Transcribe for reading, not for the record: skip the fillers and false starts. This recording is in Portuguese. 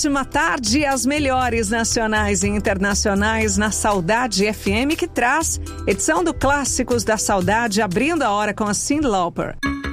ótima tarde, as melhores nacionais e internacionais na Saudade FM, que traz edição do Clássicos da Saudade, abrindo a hora com a Cyndi Lauper.